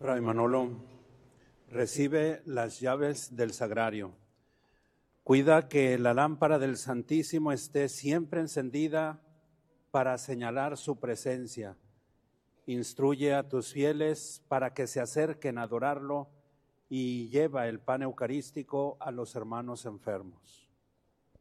Fray Manolo, recibe las llaves del sagrario. Cuida que la lámpara del Santísimo esté siempre encendida para señalar su presencia. Instruye a tus fieles para que se acerquen a adorarlo y lleva el pan eucarístico a los hermanos enfermos.